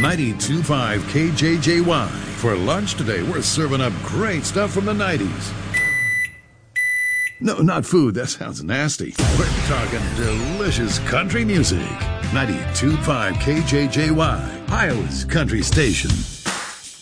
92.5 KJJY. For lunch today, we're serving up great stuff from the 90s. No, not food. That sounds nasty. We're talking delicious country music. 92.5 KJJY, Iowa's country station.